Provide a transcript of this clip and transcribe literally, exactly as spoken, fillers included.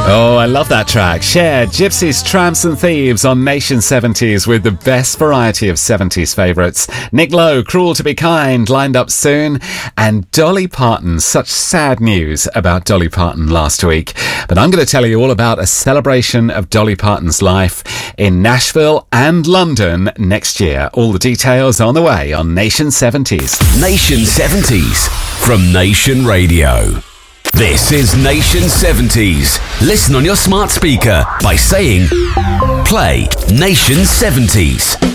Oh, I love that track. Cher, Gypsies, Tramps and Thieves on Nation seventies with the best variety of seventies favourites. Nick Lowe, Cruel to be Kind, lined up soon. And Dolly Parton, such sad news about Dolly Parton last week. But I'm going to tell you all about a celebration of Dolly Parton's life in Nashville and London next year. All the details on the way on Nation seventies. Nation seventies from Nation Radio. This is Nation seventies. Listen on your smart speaker by saying, play Nation seventies.